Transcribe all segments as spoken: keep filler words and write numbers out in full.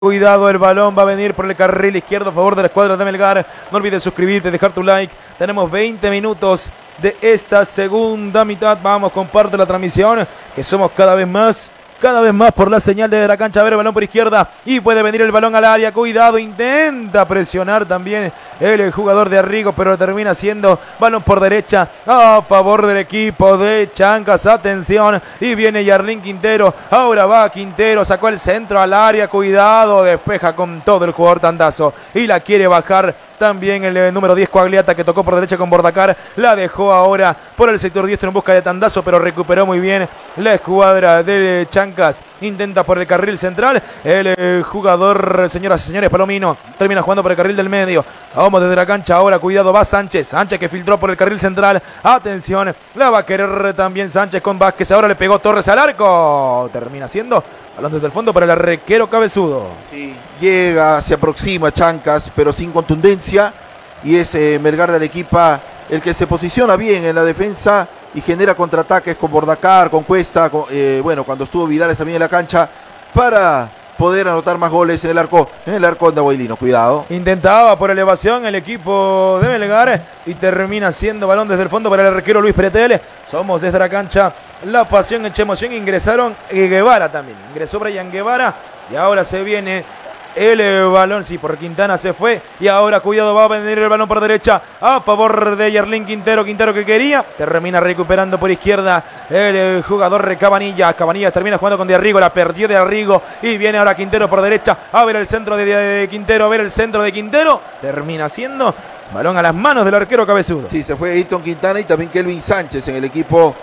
Cuidado, el balón va a venir por el carril izquierdo a favor de la escuadra de Melgar. No olvides suscribirte, dejar tu like. Tenemos veinte minutos de esta segunda mitad. Vamos, comparte la transmisión, que somos cada vez más. Cada vez más por la señal de la cancha. A ver, el balón por izquierda y puede venir el balón al área. Cuidado, intenta presionar también el jugador de Arrigo, pero termina siendo balón por derecha a favor del equipo de Chancas. Atención, y viene Yarlín Quintero. Ahora va Quintero, sacó el centro al área. Cuidado, despeja con todo el jugador Tandazo y la quiere bajar. También el eh, número diez Coagliata, que tocó por derecha con Bordacar. La dejó ahora por el sector diestro en busca de Tandazo, pero recuperó muy bien la escuadra de Chancas. Intenta por el carril central. El eh, jugador, señoras y señores, Palomino, termina jugando por el carril del medio. Vamos desde la cancha ahora. Cuidado, va Sánchez. Sánchez que filtró por el carril central. Atención, la va a querer también Sánchez con Vázquez. Ahora le pegó Torres al arco. Termina siendo balón desde el fondo para el arquero Cabezudo. Sí, llega, se aproxima Chancas, pero sin contundencia. Y es eh, Melgar del equipo el que se posiciona bien en la defensa y genera contraataques con Bordacar, con Cuesta. Con, eh, bueno, cuando estuvo Vidales también en la cancha, para poder anotar más goles en el arco, en el arco andahuaylino. Cuidado. Intentaba por elevación el equipo de Melgar y termina siendo balón desde el fondo para el arquero Luis Pretel. Somos desde la cancha La Pasión hecha emoción. Ingresaron Guevara también. Ingresó Brian Guevara y ahora se viene el eh, balón, sí, por Quintana se fue. Y ahora, cuidado, va a venir el balón por derecha a favor de Yarlín Quintero. Quintero que quería, termina recuperando por izquierda el eh, jugador Cabanilla. Cabanilla termina jugando con De Arrigo, la perdió De Arrigo. Y viene ahora Quintero por derecha. A ver el centro de, de Quintero, a ver el centro de Quintero. Termina siendo balón a las manos del arquero Cabezudo. Sí, se fue Ayrton Quintana y también Kelvin Sánchez en el equipo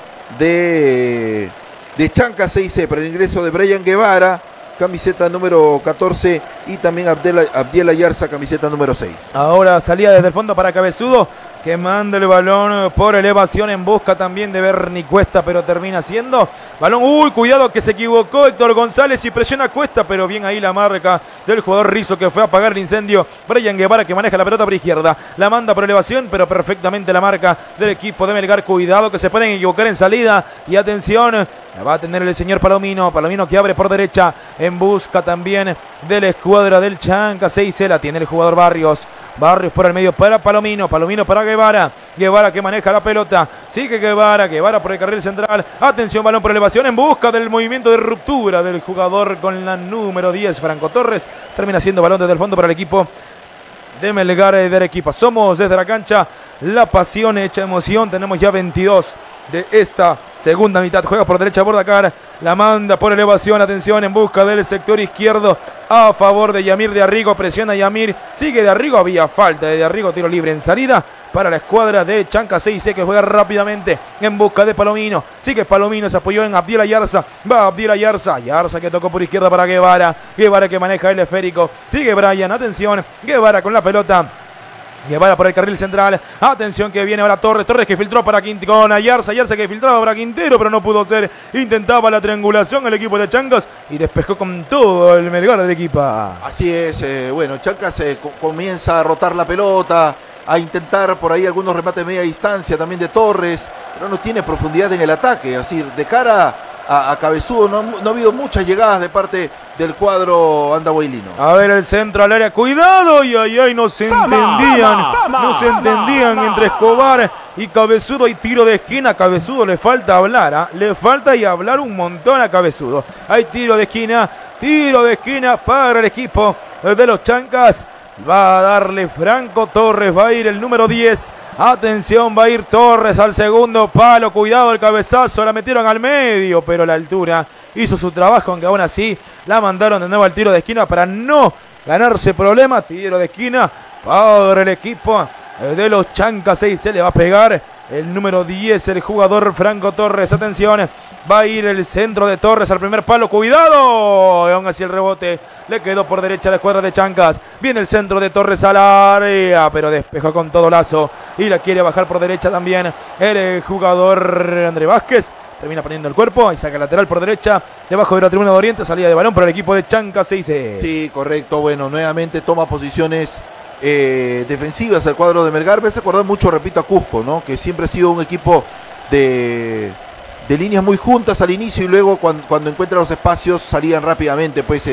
de, de Chancas seis C. Para el ingreso de Brian Guevara, camiseta número catorce, y también Abdel, Abdiel Ayarza, camiseta número seis. Ahora salía desde el fondo para Cabezudo, que manda el balón por elevación en busca también de Berni Cuesta, pero termina siendo balón. Uy, cuidado que se equivocó Héctor González y presiona a Cuesta, pero bien ahí la marca del jugador Rizzo, que fue a apagar el incendio. Brian Guevara, que maneja la pelota por izquierda, la manda por elevación, pero perfectamente la marca del equipo de Melgar. Cuidado que se pueden equivocar en salida, y atención, la va a tener el señor Palomino. Palomino que abre por derecha en busca también de la escuadra del Chanca. seis C la tiene el jugador Barrios. Barrios por el medio para Palomino. Palomino para Guevara. Guevara que maneja la pelota. Sigue Guevara. Guevara por el carril central. Atención, balón por elevación en busca del movimiento de ruptura del jugador con la número diez, Franco Torres. Termina siendo balón desde el fondo para el equipo de Melgar de Arequipa. Somos desde la cancha La Pasión hecha emoción. Tenemos ya veintidós de esta segunda mitad. Juega por derecha Bordacar, la manda por elevación. Atención, en busca del sector izquierdo a favor de Yamir de Arrigo. Presiona Yamir, sigue De Arrigo. Había falta de De Arrigo, tiro libre en salida para la escuadra de Chanca seis C, que juega rápidamente en busca de Palomino. Sigue Palomino, se apoyó en Abdiel Ayarza. Va Abdiel Ayarza. Ayarza que tocó por izquierda para Guevara. Guevara que maneja el esférico. Sigue Brian, atención. Guevara con la pelota. Guevara por el carril central. Atención que viene ahora Torres. Torres que filtró para Quintero con Ayarza. Ayarza que filtraba para Quintero, pero no pudo ser. Intentaba la triangulación el equipo de Chancas y despejó con todo el Melgar del equipo. Así es. Eh, bueno, Chancas eh, co comienza a rotar la pelota, a intentar por ahí algunos remates de media distancia también de Torres, pero no tiene profundidad en el ataque. Así, de cara a, a Cabezudo no, no ha habido muchas llegadas de parte del cuadro andahuaylino. A ver el centro al área, cuidado, y ay, ay, no se entendían, no se entendían entre Escobar y Cabezudo. Y tiro de esquina. A Cabezudo le falta hablar, ¿eh? le falta y hablar un montón a Cabezudo. Hay tiro de esquina, tiro de esquina para el equipo de los Chancas. Va a darle Franco Torres, va a ir el número diez. Atención, va a ir Torres al segundo palo. Cuidado el cabezazo, la metieron al medio, pero la altura hizo su trabajo, aunque aún así la mandaron de nuevo al tiro de esquina para no ganarse problema. Tiro de esquina para el equipo de los Chancas seis. Se le va a pegar el número diez, el jugador Franco Torres. Atención, va a ir el centro de Torres al primer palo. Cuidado, y aún así el rebote le quedó por derecha a la escuadra de Chancas. Viene el centro de Torres al área, pero despejó con todo lazo y la quiere bajar por derecha también el jugador André Vázquez. Termina poniendo el cuerpo y saca lateral por derecha debajo de la tribuna de Oriente. Salida de balón para el equipo de Chancas seis C. Sí, correcto. Bueno, nuevamente toma posiciones eh, defensivas al cuadro de Melgar. Me hace acordar mucho, repito, a Cusco, ¿no? Que siempre ha sido un equipo de, de líneas muy juntas al inicio, y luego cuando, cuando encuentra los espacios salían rápidamente pues eh,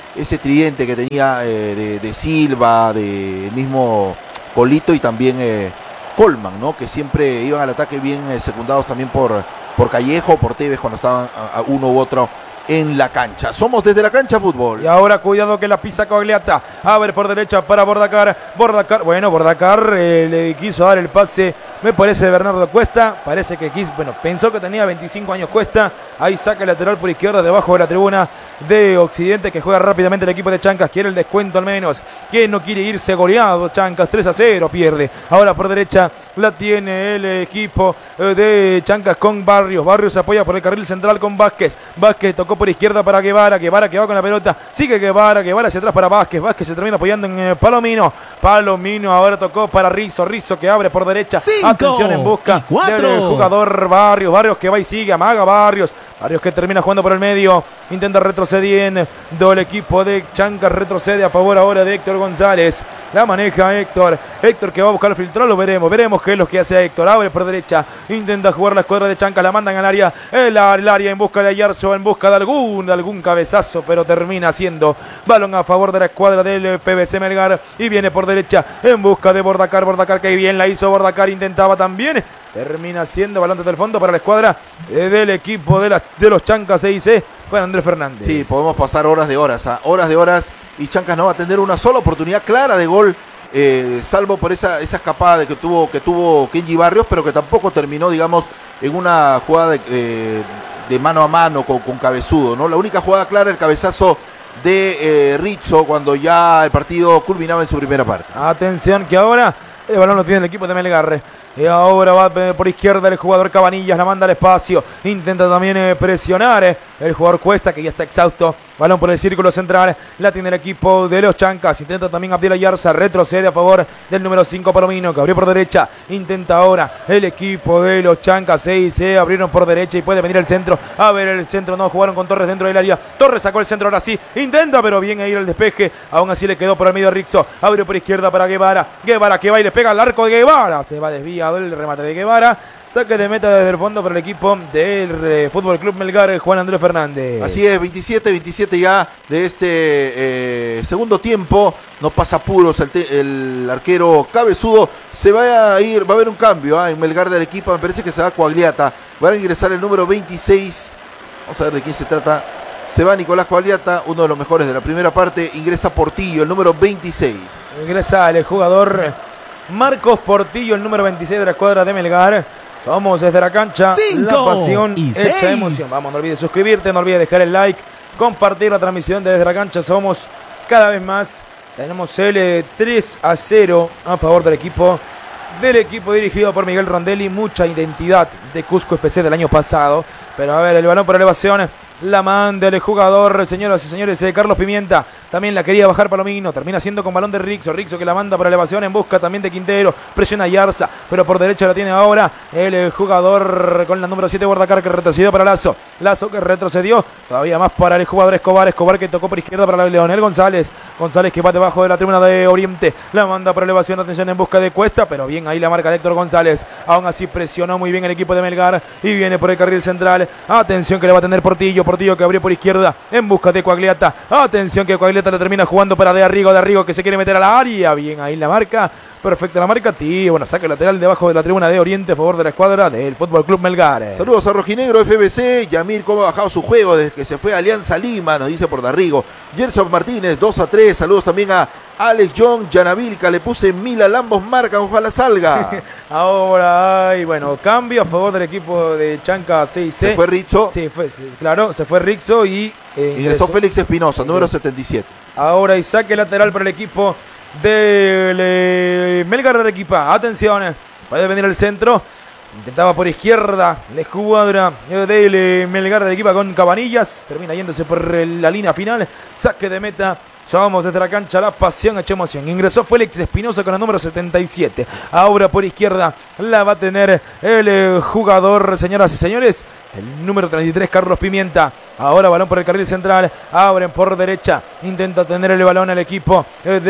ese tridente que tenía eh, de, de Silva, de mismo Colito y también eh, Colman, ¿no? Que siempre iban al ataque bien eh, secundados también por, por Callejo, por Tevez cuando estaban a, a uno u otro en la cancha. Somos desde la cancha fútbol. Y ahora cuidado que la pisa Cogliata. A ver por derecha para Bordacar. Bordacar, bueno, Bordacar eh, le quiso dar el pase, me parece, de Bernardo Cuesta. Parece que quiso, bueno, pensó que tenía veinticinco años Cuesta. Ahí saca el lateral por izquierda debajo de la tribuna de Occidente, que juega rápidamente el equipo de Chancas. Quiere el descuento al menos. ¿Quién no quiere irse goleado? Chancas tres a cero pierde. Ahora por derecha la tiene el equipo de Chancas con Barrios. Barrios se apoya por el carril central con Vázquez. Vázquez tocó por izquierda para Guevara. Guevara que va con la pelota. Sigue Guevara. Guevara hacia atrás para Vázquez. Vázquez se termina apoyando en eh, Palomino. Palomino ahora tocó para Rizzo. Rizzo que abre por derecha. Cinco, atención en busca del jugador Barrios. Barrios que va y sigue. Amaga Barrios. Barrios que termina jugando por el medio. Intenta retrocediendo el equipo de Chancas. Retrocede a favor ahora de Héctor González. La maneja Héctor. Héctor que va a buscar el filtro. Lo veremos. Veremos qué es lo que hace Héctor. Abre por derecha. Intenta jugar la escuadra de Chancas. La mandan al área. El, el área en busca de Ayarzo. En busca de algún, de algún cabezazo. Pero termina siendo balón a favor de la escuadra del F B C Melgar. Y viene por derecha en busca de Bordacar. Bordacar que bien la hizo. Bordacar intentaba también. Termina siendo balón desde el fondo para la escuadra del equipo de, la, de los Chancas seis C. Para Andrés Fernández. Sí, podemos pasar horas de horas, ¿eh? horas de horas, y Chancas no va a tener una sola oportunidad clara de gol, eh, salvo por esa, esa escapada que tuvo, que tuvo Kenji Barrios, pero que tampoco terminó, digamos, en una jugada de, eh, de mano a mano con, con Cabezudo, ¿no? La única jugada clara, el cabezazo de eh, Rizzo, cuando ya el partido culminaba en su primera parte. Atención que ahora el balón lo tiene el equipo de Melgar. Y ahora va por izquierda el jugador Cabanillas, la manda al espacio. Intenta también eh, presionar eh, el jugador Cuesta, que ya está exhausto. Balón por el círculo central. La tiene el equipo de los Chancas. Intenta también Abdiel Ayarza. Retrocede a favor del número cinco Palomino, que abrió por derecha. Intenta ahora el equipo de los Chancas. seis se abrieron por derecha y puede venir el centro. A ver el centro. No jugaron con Torres dentro del área. Torres sacó el centro ahora sí. Intenta, pero bien ahí el despeje. Aún así le quedó por el medio Rizzo. Abrió por izquierda para Guevara. Guevara que va y le pega al arco de Guevara. Se va desviado el remate de Guevara. Saque de meta desde el fondo para el equipo del eh, Fútbol Club Melgar, Juan Andrés Fernández. Así es, veintisiete veintisiete ya de este eh, segundo tiempo. No pasa apuros el, el arquero Cabezudo. Se va a ir, va a haber un cambio ¿eh? en Melgar del equipo. Me parece que se va Coagliata. Va a ingresar el número veintiséis. Vamos a ver de quién se trata. Se va Nicolás Coagliata, uno de los mejores de la primera parte. Ingresa Portillo, el número veintiséis. Ingresa el jugador Marcos Portillo, el número veintiséis de la escuadra de Melgar. Somos desde la cancha, Cinco la pasión y hecha seis. emoción. Vamos, no olvides suscribirte, no olvides dejar el like, compartir la transmisión de desde la cancha. Somos cada vez más. Tenemos el eh, tres a cero a favor del equipo del equipo dirigido por Miguel Rondelli. Mucha identidad de Cusco F C del año pasado. Pero a ver, el balón por elevación. La manda el jugador, señoras y señores, eh, Carlos Pimienta. También la quería bajar Palomino. Termina siendo con balón de Rixo. Rixo que la manda por elevación en busca también de Quintero. Presiona Yarza, pero por derecha la tiene ahora el eh, jugador con la número siete, Bordacar, que retrocedió para Lazo. Lazo que retrocedió. Todavía más para el jugador Escobar. Escobar que tocó por izquierda para Leonel González. González que va debajo de la tribuna de Oriente. La manda por elevación. Atención en busca de Cuesta, pero bien ahí la marca de Héctor González. Aún así presionó muy bien el equipo de Melgar. Y viene por el carril central. Atención que le va a tener Portillo. Portillo que abrió por izquierda en busca de Coagliata. Atención que Coagliata le termina jugando para De Arrigo. De Arrigo que se quiere meter a la área. Bien ahí la marca. Perfecta la marca. Tío, bueno, saque lateral debajo de la tribuna de Oriente a favor de la escuadra del Fútbol Club Melgar. Saludos a Rojinegro F B C. Yamir, cómo ha bajado su juego desde que se fue a Alianza Lima, nos dice por Darrigo. Gerson Martínez, dos a tres. Saludos también a Alex John Yanavilca. Le puse mil al ambos marcan, ojalá salga. Ahora hay, bueno, cambio a favor del equipo de Chanca seis C. Se fue Rizzo. Sí, fue, sí, claro, se fue Rizzo y eh, ingresó Félix Espinosa, número setenta y siete. Ahora y saque lateral para el equipo del eh, Melgar de Arequipa. Atención, puede venir el centro. Intentaba por izquierda la escuadra del eh, Melgar de Arequipa con Cabanillas. Termina yéndose por eh, la línea final. Saque de meta. Somos desde la cancha, la pasión hecha emoción. Ingresó Félix Espinosa con el número setenta y siete. Ahora por izquierda la va a tener el eh, jugador, señoras y señores, el número treinta y tres, Carlos Pimienta. Ahora balón por el carril central. Abren por derecha. Intenta tener el balón al equipo del,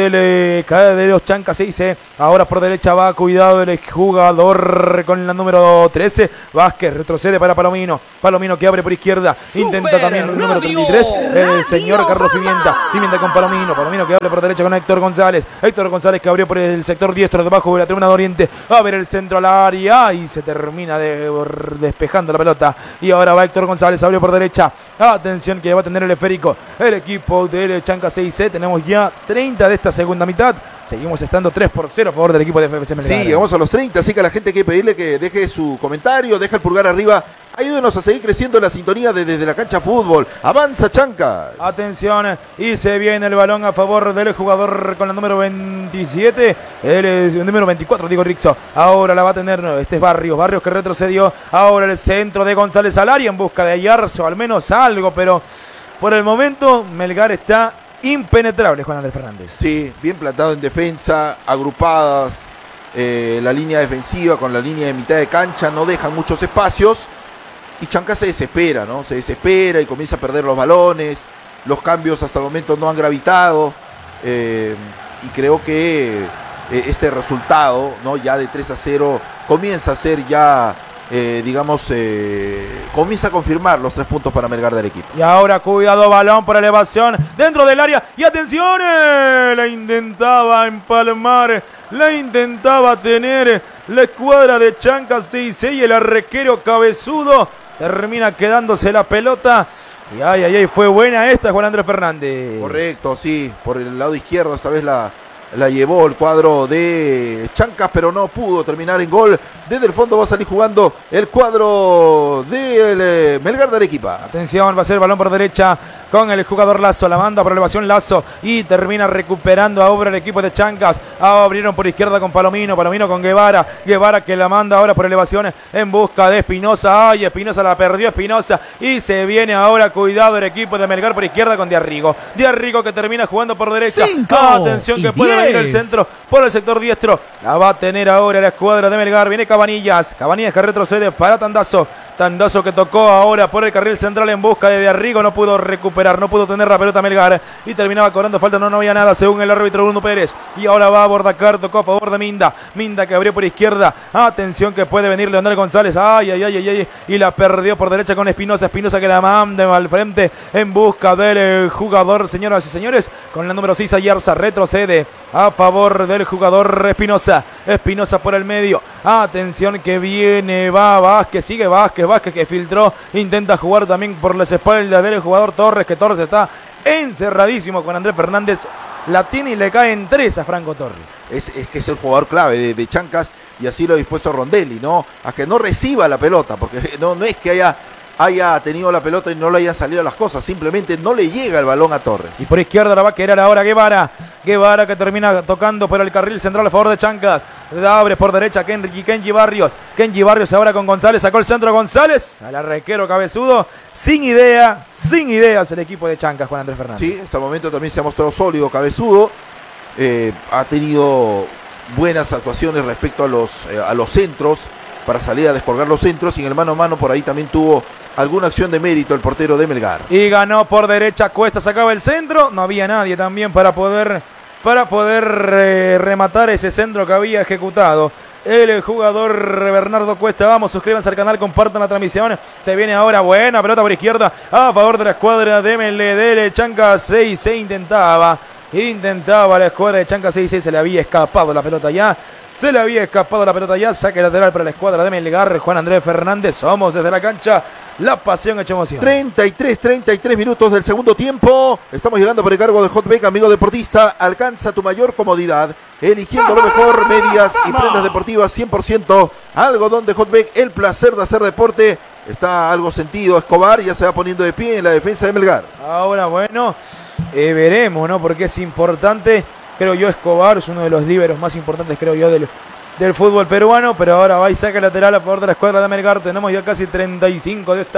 de los Chancas seis C. Ahora por derecha va. Cuidado el jugador con la número trece. Vázquez retrocede para Palomino. Palomino que abre por izquierda. Intenta Super también el número treinta y tres. El señor Carlos Pimienta. Pimienta con Palomino. Palomino que abre por derecha con Héctor González. Héctor González que abrió por el sector diestro debajo de la tribuna de Oriente. A ver el centro al área. Y se termina de, despejando la pelota. Y ahora va Héctor González. Abrió por derecha. Atención que va a tener el esférico el equipo del Chancas seis C. Tenemos ya treinta de esta segunda mitad. Seguimos estando tres por cero a favor del equipo de F F C Melgar. Sí, llegamos a los treinta, así que a la gente hay que pedirle que deje su comentario, deja el pulgar arriba. Ayúdenos a seguir creciendo la sintonía de, desde la cancha fútbol. Avanza Chancas. Atención, y se viene el balón a favor del jugador con la número veintisiete. El, el número veinticuatro, digo Rixo. Ahora la va a tener, no, este es Barrios. Barrios que retrocedió. Ahora el centro de González al área en busca de Ayarzo, al menos algo, pero por el momento Melgar está impenetrable, Juan Andrés Fernández. Sí, bien plantado en defensa, agrupadas eh, la línea defensiva con la línea de mitad de cancha, no dejan muchos espacios. Y Chancas se desespera, ¿no? Se desespera y comienza a perder los balones. Los cambios hasta el momento no han gravitado. Eh, y creo que eh, este resultado, ¿no? Ya de tres a cero, comienza a ser ya, eh, digamos, eh, comienza a confirmar los tres puntos para Melgar del equipo. Y ahora cuidado, balón por elevación dentro del área. Y atención, eh, la intentaba empalmar, la intentaba tener la escuadra de Chancas seis C y el arquero cabezudo termina quedándose la pelota. Y ay, ay, ay, fue buena esta, Juan Andrés Fernández. Correcto, sí, por el lado izquierdo esta vez la, la llevó el cuadro de Chancas, pero no pudo terminar en gol. Desde el fondo va a salir jugando el cuadro del eh, Melgar de Arequipa. Atención, va a ser el balón por derecha con el jugador Lazo, la manda por elevación Lazo y termina recuperando ahora el equipo de Chancas. Ah, abrieron por izquierda con Palomino, Palomino con Guevara, Guevara que la manda ahora por elevación en busca de Espinosa. Ay, Espinosa la perdió Espinosa y se viene ahora, cuidado el equipo de Melgar por izquierda con Diarrigo. Diarrigo que termina jugando por derecha. Ah, atención que puede venir el centro por el sector diestro. La va a tener ahora la escuadra de Melgar. Viene Cabanillas, Cabanillas que retrocede para Tandazo. Tandazo que tocó ahora por el carril central en busca de Diarrigo. No pudo recuperar, no pudo tener la pelota Melgar y terminaba cobrando falta. No, no había nada según el árbitro Bruno Pérez. Y ahora va a Bordacar, tocó a favor de Minda. Minda que abrió por izquierda. Atención que puede venir Leonel González. Ay, ay, ay, ay, ay. Y la perdió por derecha con Espinosa. Espinosa que la manda al frente en busca del jugador, señoras y señores, con la número seis Ayarza. Retrocede a favor del jugador Espinosa. Espinosa por el medio. Atención que viene, va Vázquez, sigue Vázquez. Vázquez que filtró, intenta jugar también por las espaldas del jugador Torres, que Torres está encerradísimo con Andrés Fernández, la tiene y le caen tres a Franco Torres. Es, es que es el jugador clave de, de Chancas y así lo ha dispuesto Rondelli, ¿no? A que no reciba la pelota, porque no, no es que haya, haya tenido la pelota y no le hayan salido las cosas, simplemente no le llega el balón a Torres. Y por izquierda la va a querer ahora Guevara. Guevara que termina tocando por el carril central a favor de Chancas. Abre por derecha Kenji, Kenji Barrios. Kenji Barrios ahora con González. Sacó el centro González. Al arquero cabezudo. Sin idea, sin ideas el equipo de Chancas, Juan Andrés Fernández. Sí, hasta el momento también se ha mostrado sólido, cabezudo. Eh, ha tenido buenas actuaciones respecto a los, eh, a los centros, para salir a descolgar los centros. Y en el mano a mano por ahí también tuvo alguna acción de mérito el portero de Melgar. Y ganó por derecha Cuesta, sacaba el centro. No había nadie también para poder, para poder eh, rematar ese centro que había ejecutado el jugador Bernardo Cuesta. Vamos, suscríbanse al canal, compartan la transmisión. Se viene ahora buena pelota por izquierda a favor de la escuadra de Meledele. Chancas seis se intentaba. Intentaba la escuadra de Chancas seis seis. Se le había escapado la pelota ya. Se le había escapado la pelota ya. Saque lateral para la escuadra de Melgar. Juan Andrés Fernández. Somos desde la cancha. La pasión hecha emoción. treinta y tres, treinta y tres minutos del segundo tiempo. Estamos llegando por el cargo de Hotbek, amigo deportista. Alcanza tu mayor comodidad eligiendo lo mejor, medias y prendas deportivas cien por ciento. Algodón de Hotbek, el placer de hacer deporte. Está algo sentido Escobar, ya se va poniendo de pie en la defensa de Melgar. Ahora, bueno, eh, veremos, ¿no? Porque es importante. Creo yo, Escobar es uno de los líberos más importantes, creo yo, del, del fútbol peruano. Pero ahora va y saca lateral a favor de la escuadra de Melgar. Tenemos ya casi treinta y cinco de esta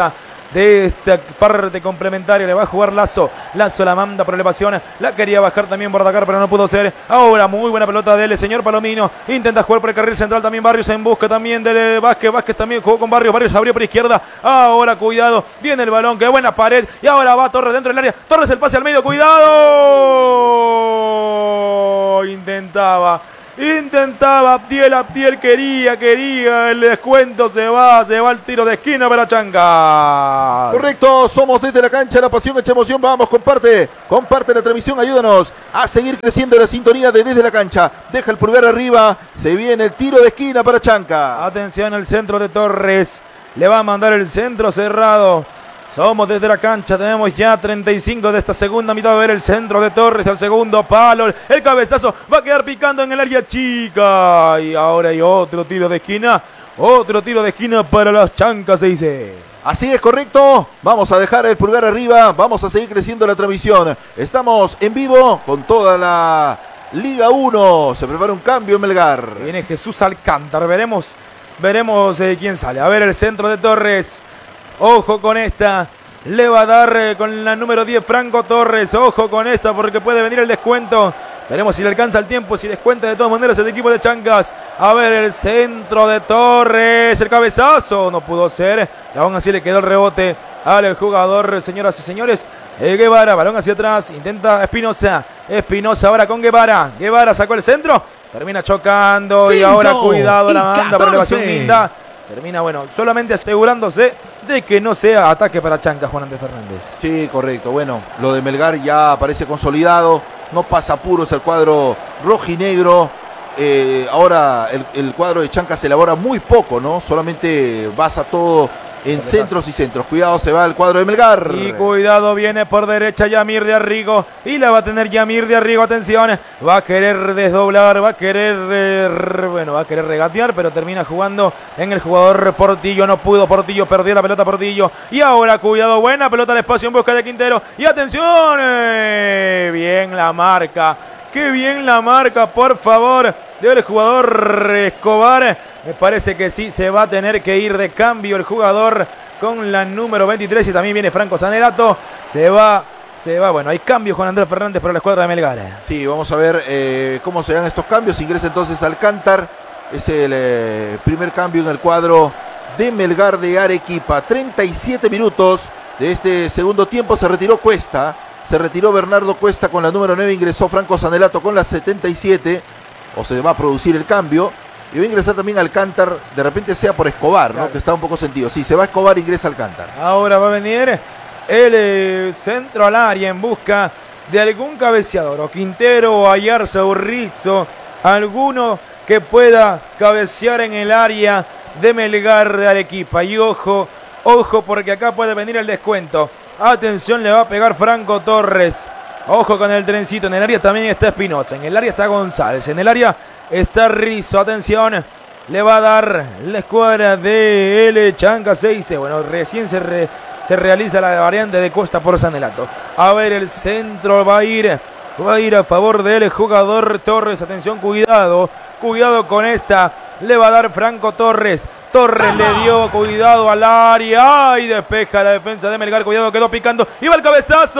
de esta parte complementaria. Le va a jugar Lazo. Lazo la manda por elevación. La quería bajar también Bordacar, pero no pudo ser. Ahora muy buena pelota del señor Palomino. Intenta jugar por el carril central también Barrios en busca también del Vázquez. Vázquez también jugó con Barrios. Barrios abrió por izquierda. Ahora cuidado. Viene el balón. Qué buena pared. Y ahora va Torres dentro del área. Torres el pase al medio. Cuidado. Intentaba. Intentaba Abdiel, Abdiel quería, quería, el descuento se va, se va el tiro de esquina para Chancas. Correcto, somos desde la cancha, la pasión hecha emoción, vamos, comparte, comparte la transmisión, ayúdanos a seguir creciendo la sintonía de Desde la Cancha. Deja el pulgar arriba, se viene el tiro de esquina para Chanca. Atención al centro de Torres, le va a mandar el centro cerrado. Somos desde la cancha, tenemos ya treinta y cinco de esta segunda mitad. A ver el centro de Torres, al segundo palo, el cabezazo va a quedar picando en el área chica. Y ahora hay otro tiro de esquina, otro tiro de esquina para las Chancas, se dice. Así es, correcto, vamos a dejar el pulgar arriba, vamos a seguir creciendo la transmisión. Estamos en vivo con toda la Liga uno, se prepara un cambio en Melgar. Viene Jesús Alcántar, veremos, veremos eh, quién sale. A ver el centro de Torres. Ojo con esta, le va a dar eh, con la número diez Franco Torres, ojo con esta porque puede venir el descuento. Veremos si le alcanza el tiempo, si descuenta de todas maneras el equipo de Chancas. A ver el centro de Torres, el cabezazo, no pudo ser. Y aún así le quedó el rebote al jugador, señoras y señores. Eh, Guevara, balón hacia atrás, intenta Espinosa. Espinosa ahora con Guevara. Guevara sacó el centro, termina chocando. Cinco y ahora cuidado, la manda por elevación linda. Termina, bueno, solamente asegurándose de que no sea ataque para Chancas, Juan Andrés Fernández. Sí, correcto. Bueno, lo de Melgar ya parece consolidado. No pasa apuros el cuadro rojinegro. Eh, ahora el, el cuadro de Chancas se elabora muy poco, ¿no? Solamente basa todo en centros y centros. Cuidado, se va el cuadro de Melgar. Y cuidado, viene por derecha Yamir de Arrigo. Y la va a tener Yamir de Arrigo. Atención, va a querer desdoblar, va a querer, eh, bueno, va a querer regatear, pero termina jugando en el jugador Portillo. No pudo Portillo, perdió la pelota Portillo. Y ahora, cuidado, buena pelota al espacio en busca de Quintero. Y atención, eh, bien la marca. Qué bien la marca, por favor, del jugador Escobar. Me parece que sí, se va a tener que ir de cambio el jugador con la número veintitrés. Y también viene Franco Sanelato. Se va, se va. Bueno, hay cambios Juan Andrés Fernández para la escuadra de Melgar. Sí, vamos a ver eh, cómo se dan estos cambios. Ingresa entonces Alcántar. Es el eh, primer cambio en el cuadro de Melgar de Arequipa. treinta y siete minutos de este segundo tiempo. Se retiró Cuesta. Se retiró Bernardo Cuesta con la número nueve. Ingresó Franco Sanelato con la setenta y siete. O se va a producir el cambio. Y va a ingresar también Alcántar, de repente sea por Escobar, claro, ¿no? Que está un poco sentido. Sí, se va Escobar, ingresa Alcántar. Ahora va a venir el eh, centro al área en busca de algún cabeceador. O Quintero, o Ayarza, o Rizzo. Alguno que pueda cabecear en el área de Melgar de Arequipa. Y ojo, ojo porque acá puede venir el descuento. Atención, le va a pegar Franco Torres. Ojo con el trencito. En el área también está Espinosa. En el área está González. En el área está Rizzo. Atención. Le va a dar la escuadra de L. Chanca seis. Bueno, recién se, re, se realiza la variante de Cuesta por Sanelato. A ver, el centro va a ir. Va a ir a favor del jugador Torres. Atención, cuidado. Cuidado con esta. Le va a dar Franco Torres. Torres le dio cuidado al área. ¡Ay! Despeja la defensa de Melgar. Cuidado, quedó picando. ¡Iba el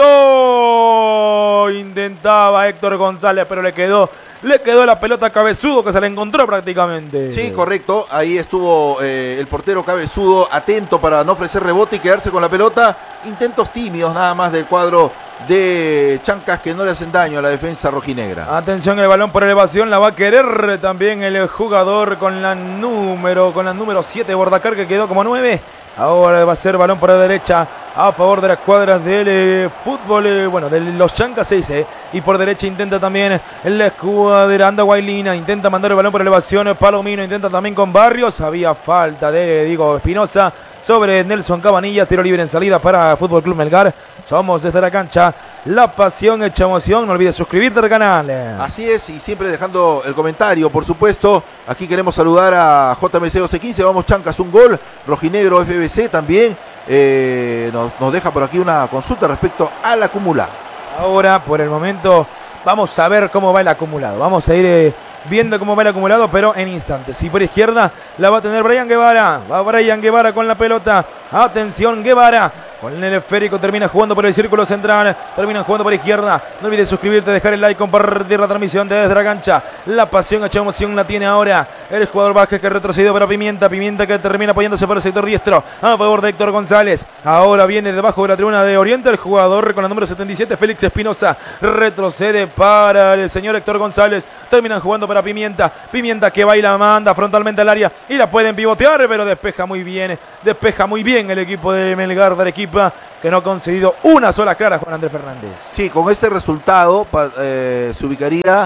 cabezazo! Intentaba Héctor González, pero le quedó. Le quedó la pelota a Cabezudo, que se la encontró prácticamente. Sí, correcto. Ahí estuvo eh, el portero Cabezudo atento para no ofrecer rebote y quedarse con la pelota. Intentos tímidos nada más del cuadro de Chancas que no le hacen daño a la defensa rojinegra. Atención, el balón por elevación la va a querer también el jugador con la número con la número siete, Bordacar, que quedó como nueve. Ahora va a ser balón por la derecha a favor de las cuadras del eh, fútbol, eh, bueno, de los Chancas seis. Eh, y por derecha intenta también la escuadra Anda Guaylina, intenta mandar el balón por elevación. Palomino intenta también con Barrios. Había falta de Diego Espinosa sobre Nelson Cabanilla. Tiro libre en salida para Fútbol Club Melgar. Somos desde la cancha, la pasión hecha emoción. No olvides suscribirte al canal. Así es, y siempre dejando el comentario, por supuesto. Aquí queremos saludar a J M C doce quince. Vamos Chancas, un gol. Rojinegro F B C también eh, nos, nos deja por aquí una consulta respecto al acumulado. Ahora, por el momento, vamos a ver cómo va el acumulado. Vamos a ir eh, viendo cómo va el acumulado, pero en instantes. Y por izquierda la va a tener Brian Guevara. Va Brian Guevara con la pelota. Atención, Guevara. Con el esférico termina jugando por el círculo central. Terminan jugando por izquierda. No olvides suscribirte, dejar el like, compartir la transmisión desde la cancha. La pasión, hecha emoción la tiene ahora el jugador Vázquez, que retrocedió para Pimienta. Pimienta que termina apoyándose por el sector diestro a favor de Héctor González. Ahora viene debajo de la tribuna de Oriente el jugador con la número setenta y siete, Félix Espinosa. Retrocede para el señor Héctor González. Terminan jugando para Pimienta. Pimienta que va y la manda frontalmente al área y la pueden pivotear, pero despeja muy bien. Despeja muy bien el equipo de Melgar de Arequipa, que no ha conseguido una sola clara, Juan Andrés Fernández. Sí, con este resultado eh, se ubicaría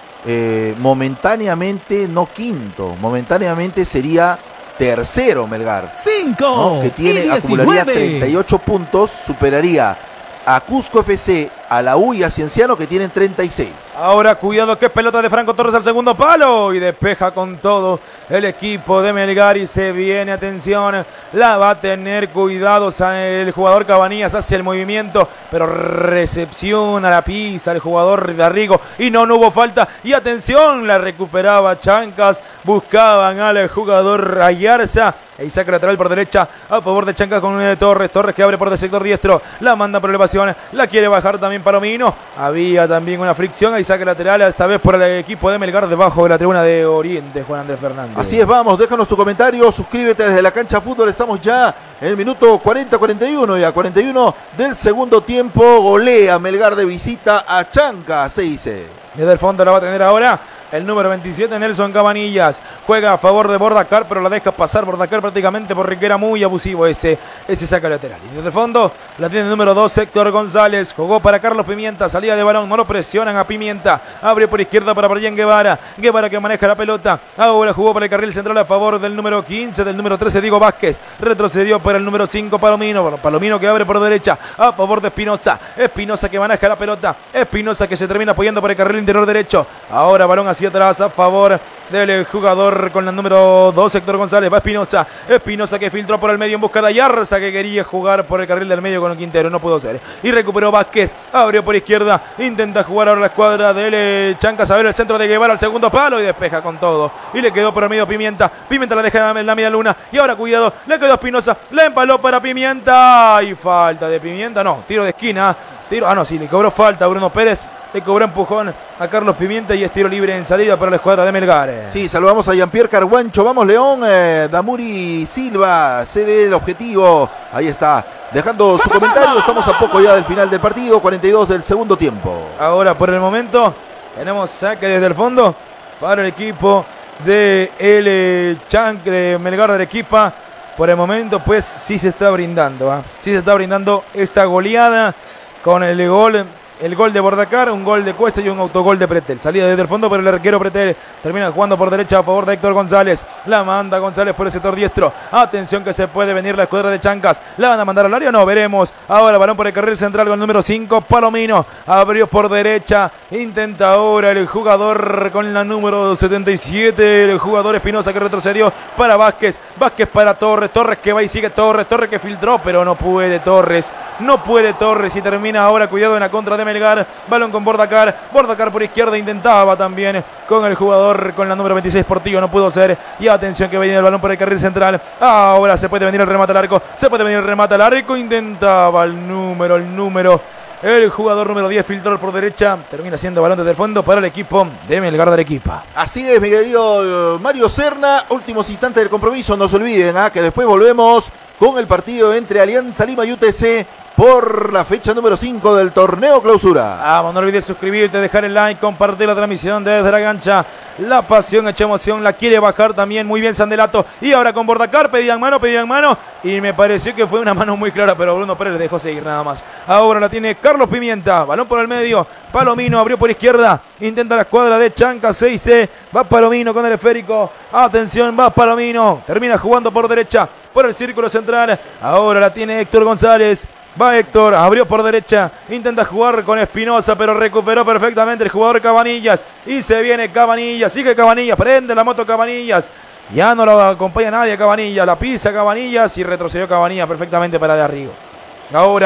eh, momentáneamente, no quinto, momentáneamente sería tercero Melgar. cinco, ¿no? Que tiene, acumularía treinta y ocho puntos, superaría a Cusco F C, a la U y a Cienciano, que tienen treinta y seis. Ahora cuidado, que es pelota de Franco Torres al segundo palo y despeja con todo el equipo de Melgar y se viene, atención, la va a tener cuidado el jugador Cabanillas hacia el movimiento, pero recepciona la pisa el jugador de Arrigo y no, no hubo falta y atención, la recuperaba Chancas, buscaban al jugador Ayarza y saca lateral por derecha a favor de Chancas con Torres, Torres que abre por el sector diestro, la manda por elevación, la quiere bajar también Palomino, había también una fricción, ahí saca lateral, esta vez por el equipo de Melgar debajo de la tribuna de Oriente, Juan Andrés Fernández. Así es, vamos, déjanos tu comentario, suscríbete desde la cancha fútbol, estamos ya en el minuto cuarenta cuarenta y uno y a cuarenta y uno del segundo tiempo, golea Melgar de visita a Chancas, se dice. Desde el fondo la va a tener ahora el número veintisiete, Nelson Cabanillas. Juega a favor de Bordacar, pero la deja pasar Bordacar prácticamente porque era muy abusivo ese, ese saca lateral. Y desde el fondo la tiene el número dos, Héctor González. Jugó para Carlos Pimienta, salida de balón, no lo presionan a Pimienta. Abre por izquierda para Brian Guevara. Guevara que maneja la pelota. Ahora jugó para el carril central a favor del número quince, del número trece, Diego Vázquez. Retrocedió para el número cinco, Palomino. Bueno, Palomino que abre por derecha a favor de Espinosa. Espinosa que maneja la pelota. Espinosa que se termina apoyando por el carril interior derecho. Ahora balón hacia atrás a favor del jugador con la número dos, Héctor González. Va Espinosa, Espinosa que filtró por el medio en busca de Ayarza, que quería jugar por el carril del medio con el Quintero, no pudo ser, y recuperó Vázquez, abrió por izquierda, intenta jugar ahora la escuadra de Chancas, a ver el centro de Guevara al segundo palo y despeja con todo, y le quedó por el medio Pimienta, Pimienta la deja en la media luna, y ahora cuidado, le quedó Espinosa, la empaló para Pimienta, y falta de Pimienta, no, tiro de esquina, tiro, ah no, sí, le cobró falta a Bruno Pérez, le cobró empujón a Carlos Pimienta y es tiro libre en salida para la escuadra de Melgar. Sí, saludamos a Jean-Pierre Carguancho, vamos León, eh, Damuri Silva, cede el objetivo, ahí está, dejando su comentario, estamos a poco ya del final del partido, cuarenta y dos del segundo tiempo. Ahora por el momento tenemos saque desde el fondo para el equipo de el Chanc de Melgar de Arequipa. Por el momento pues sí se está brindando, ¿eh? sí se está brindando esta goleada con el gol. El gol de Bordacar, un gol de Cuesta y un autogol de Pretel. Salida desde el fondo, pero el arquero Pretel termina jugando por derecha a favor de Héctor González. La manda González por el sector diestro. Atención que se puede venir la escuadra de Chancas. ¿La van a mandar al área? No, veremos. Ahora balón por el carril central con el número cinco, Palomino. Abrió por derecha. Intenta ahora el jugador con la número setenta y siete. El jugador Espinosa que retrocedió para Vázquez. Vázquez para Torres. Torres que va y sigue Torres. Torres que filtró, pero no puede Torres. No puede Torres y termina ahora, cuidado en la contra de Melgar, balón con Bordacar, Bordacar por izquierda intentaba también con el jugador con la número veintiséis Portillo, no pudo ser, y atención que viene el balón por el carril central, ahora se puede venir el remate al arco, se puede venir el remate al arco, intentaba el número, el número, el jugador número diez, filtró por derecha, termina siendo balón desde el fondo para el equipo de Melgar de Arequipa. Así es, mi querido Mario Serna, últimos instantes del compromiso, no se olviden ¿eh? que después volvemos con el partido entre Alianza Lima y U T C por la fecha número cinco del torneo clausura. Vamos, no olvides suscribirte, dejar el like, compartir la transmisión desde la cancha. La pasión, hecha emoción, la quiere bajar también. Muy bien Sandelato. Y ahora con Bordacar, pedían mano, pedían mano. Y me pareció que fue una mano muy clara, pero Bruno Pérez le dejó seguir nada más. Ahora la tiene Carlos Pimienta. Balón por el medio. Palomino abrió por izquierda. Intenta la escuadra de Chancas, seis C. Va Palomino con el esférico. Atención, va Palomino. Termina jugando por derecha, por el círculo central. Ahora la tiene Héctor González. Va Héctor, abrió por derecha, intenta jugar con Espinosa, pero recuperó perfectamente el jugador Cabanillas. Y se viene Cabanillas, sigue Cabanillas, prende la moto Cabanillas. Ya no lo acompaña nadie Cabanillas, la pisa Cabanillas y retrocedió Cabanillas perfectamente para de Arrigo. Ahora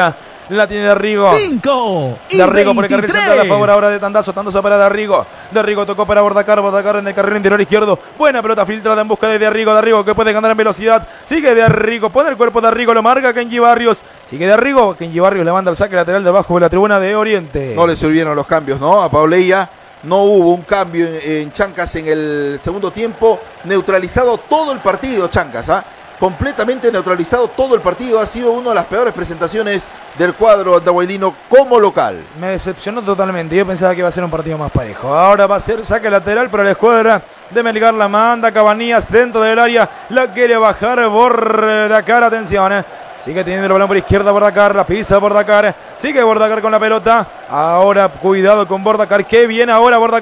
La tiene Darrigo. cinco y Darrigo por el carril veintitrés. central a favor ahora de Tandazo. Tandazo para Darrigo. Darrigo tocó para Bordacar. Bordacar en el carril interior izquierdo. Buena pelota filtrada en busca de Darrigo. Darrigo que puede ganar en velocidad. Sigue Darrigo. Pone el cuerpo de Darrigo. Lo marca Kenji Barrios. Sigue Darrigo. Kenji Barrios le manda el saque lateral debajo de la tribuna de Oriente. No le sirvieron los cambios, ¿no? A Pauleia no hubo un cambio en, en Chancas en el segundo tiempo. Neutralizado todo el partido, Chancas, ¿ah? Completamente neutralizado todo el partido. Ha sido una de las peores presentaciones del cuadro andahuaylino como local. Me decepcionó totalmente. Yo pensaba que iba a ser un partido más parejo. Ahora va a ser saque lateral para la escuadra de Melgar. La manda Cabanías dentro del área. La quiere bajar Bordacar. Atención. Eh. Sigue teniendo el balón por izquierda Bordacar. La pisa Bordacar. Sigue Bordacar con la pelota. Ahora cuidado con Bordacar. Que viene ahora Bordacar.